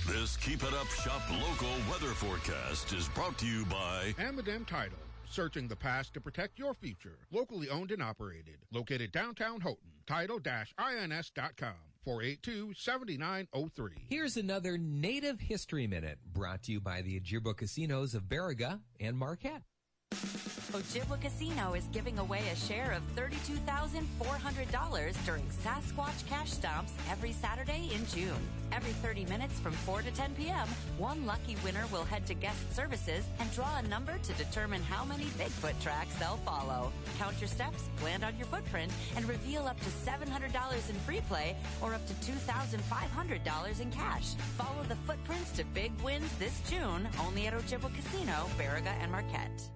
This Keep It Up Shop local weather forecast is brought to you by Amadem Title. Searching the past to protect your future. Locally owned and operated. Located downtown Houghton. Title-ins.com. 482-7903. Here's another Native History Minute brought to you by the Ojibwa Casinos of Baraga and Marquette. Ojibwa Casino is giving away a share of $32,400 during Sasquatch Cash Stomps every Saturday in June. Every 30 minutes from 4 to 10 p.m., one lucky winner will head to guest services and draw a number to determine how many Bigfoot tracks they'll follow. Count your steps, land on your footprint, and reveal up to $700 in free play or up to $2,500 in cash. Follow the footprints to big wins this June, only at Ojibwa Casino, Baraga and Marquette.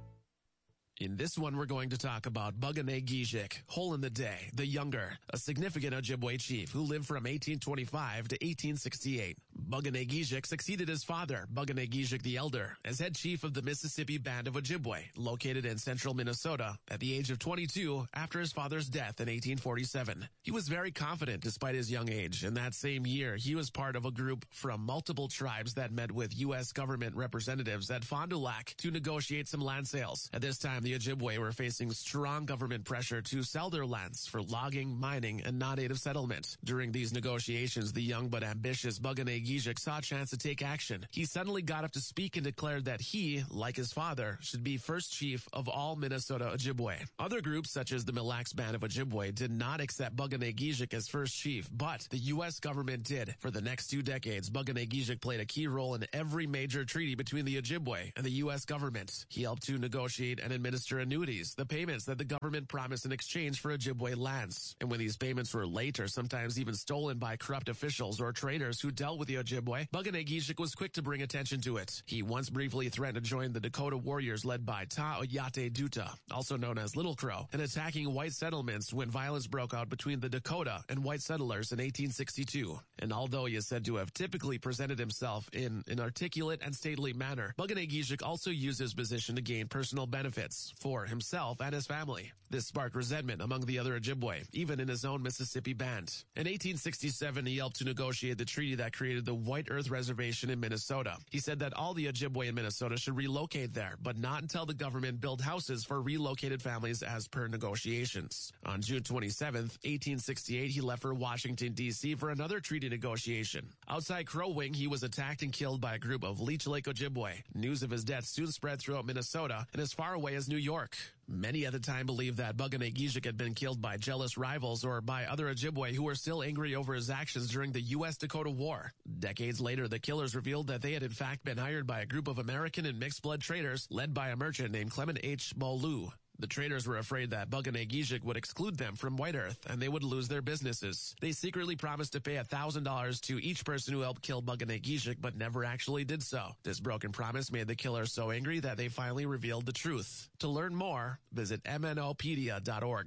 In this one, we're going to talk about Bugane Gijik, Hole in the Day, the Younger, a significant Ojibwe chief who lived from 1825 to 1868. Bugane Gijik succeeded his father, Bugane Gijik the Elder, as head chief of the Mississippi Band of Ojibwe, located in central Minnesota, at the age of 22 after his father's death in 1847. He was very confident despite his young age, and that same year, he was part of a group from multiple tribes that met with U.S. government representatives at Fond du Lac to negotiate some land sales. At this time, the Ojibwe were facing strong government pressure to sell their lands for logging, mining, and non-native settlement. During these negotiations, the young but ambitious Bugane Gijik saw a chance to take action. He suddenly got up to speak and declared that he, like his father, should be first chief of all Minnesota Ojibwe. Other groups, such as the Mille Lacs Band of Ojibwe, did not accept Bugane Gijik as first chief, but the U.S. government did. For the next 2 decades, Bugane Gijik played a key role in every major treaty between the Ojibwe and the U.S. government. He helped to negotiate and administer annuities, the payments that the government promised in exchange for Ojibwe lands. And when these payments were late or sometimes even stolen by corrupt officials or traders who dealt with the Ojibwe, Bugane Gijik was quick to bring attention to it. He once briefly threatened to join the Dakota warriors led by Ta Oyate Duta, also known as Little Crow, in attacking white settlements when violence broke out between the Dakota and white settlers in 1862. And although he is said to have typically presented himself in an articulate and stately manner, Bugane Gijik also used his position to gain personal benefits for himself and his family. This sparked resentment among the other Ojibwe, even in his own Mississippi Band. In 1867, he helped to negotiate the treaty that created the White Earth Reservation in Minnesota. He said that all the Ojibwe in Minnesota should relocate there, but not until the government built houses for relocated families as per negotiations. On June 27th, 1868, he left for Washington, D.C. for another treaty negotiation. Outside Crow Wing, he was attacked and killed by a group of Leech Lake Ojibwe. News of his death soon spread throughout Minnesota and as far away as New York. Many at the time believed that Bugane Gijik had been killed by jealous rivals or by other Ojibwe who were still angry over his actions during the U.S.-Dakota War. Decades later, the killers revealed that they had in fact been hired by a group of American and mixed-blood traders led by a merchant named Clement H. Beaulieu. The traders were afraid that Bugane Gijik would exclude them from White Earth and they would lose their businesses. They secretly promised to pay $1,000 to each person who helped kill Bugane Gijik, but never actually did so. This broken promise made the killers so angry that they finally revealed the truth. To learn more, visit mnopedia.org.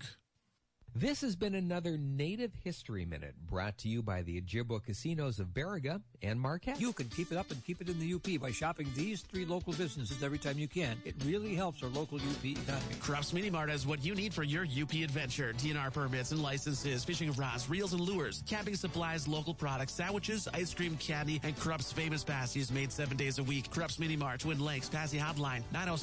This has been another Native History Minute brought to you by the Ojibwa Casinos of Baraga and Marquette. You can keep it up and keep it in the UP by shopping these 3 local businesses every time you can. It really helps our local UP economy. Krupp's Mini Mart has what you need for your UP adventure. DNR permits and licenses, fishing rods, reels and lures, camping supplies, local products, sandwiches, ice cream, candy, and Krupp's famous pasties made 7 days a week. Krupp's Mini Mart, Twin Lakes, Passy Hotline,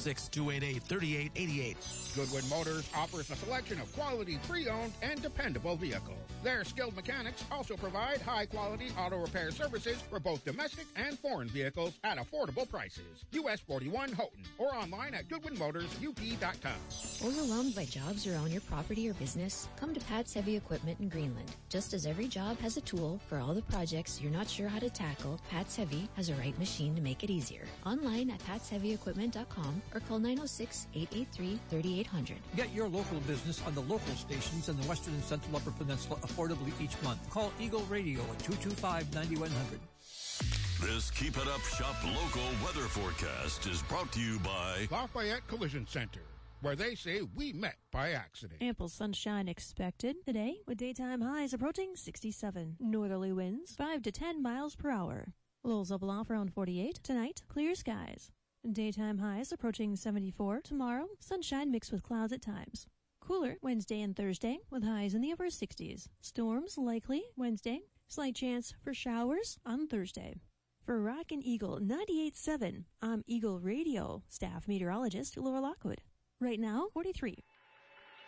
906-288-3888. Goodwin Motors offers a selection of quality pre-owned and dependable vehicles. Their skilled mechanics also provide high-quality auto repair services for both domestic and foreign vehicles at affordable prices. US 41 Houghton or online at GoodwinMotorsUP.com. Overwhelmed by jobs around your property or business? Come to Pat's Heavy Equipment in Greenland. Just as every job has a tool for all the projects you're not sure how to tackle, Pat's Heavy has a right machine to make it easier. Online at Pat'sHeavyEquipment.com or call 906-883-3800. Get your local business on the local stations in the Western and Central Upper Peninsula affordably each month. Call Eagle Radio at 225-9100. This Keep It Up Shop local weather forecast is brought to you by Lafayette Collision Center, where they say we met by accident. Ample sunshine expected today with daytime highs approaching 67. Northerly winds 5 to 10 miles per hour. Lows will blow around 48. Tonight, clear skies. Daytime highs approaching 74. Tomorrow, sunshine mixed with clouds at times. Cooler Wednesday and Thursday with highs in the upper 60s. Storms likely Wednesday. Slight chance for showers on Thursday. For Rockin' Eagle 98.7, I'm Eagle Radio staff meteorologist Laura Lockwood. Right now, 43.